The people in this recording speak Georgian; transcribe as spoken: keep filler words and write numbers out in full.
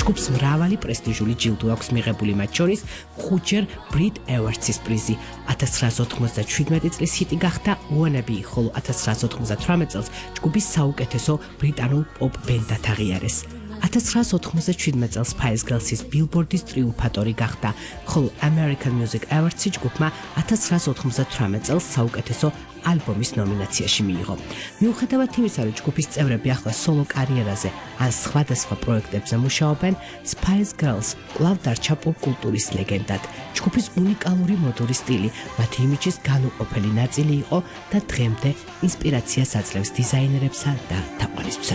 ჯგუფს მრავალი პრესტიჟული ჯილდო აქვს მიღებული, მათ შორის ხუთჯერ Brit Awards-ის პრიზი. ათას ცხრაასი ოთხმოცდაშვიდმეტი წლის ჰიტი გახდა Wannabe, ხოლო ათას ცხრაასი ოთხმოცდათვრამეტ წელს ჯგუფის საუკეთესო ბრიტანულ პოპ ბენდად აღიარეს. ათას ცხრაასი ოთხმოცდაშვიდმეტ წელს Spice Girls-ის Billboard-ის ტრიუმფატორი გახდა, ხოლო American Music Awards-ი ჯგუფმა ათას ცხრაასი ოთხმოცდათვრამეტ წელს საუკეთესო ალბომის ნომინაციაში მიიღო. მიუხედავად იმისა, რომ ჯგუფის წევრები ახლა სოლო კარიერაზე ან სხვადასხვა პროექტებზე მუშაობენ, Spice Girls კვლავ დარჩა პოპ კულტურის ლეგენდად. ჯგუფის უნიკალური მოდური სტილი მათი იმიჯის განუყოფელი ნაწილი იყო და დღემდე ინსპირაციას აძლევს დიზაინერებსა და თაყვანისმცემლებს.